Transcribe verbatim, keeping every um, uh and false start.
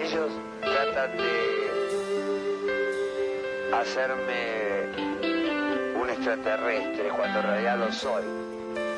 ellos tratan de hacerme un extraterrestre cuando en realidad lo soy.